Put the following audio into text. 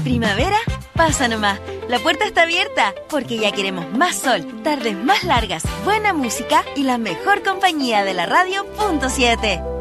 ¿Primavera? Pasa nomás, la puerta está abierta porque ya queremos más sol, tardes más largas, buena música y la mejor compañía de la radio. Punto 7.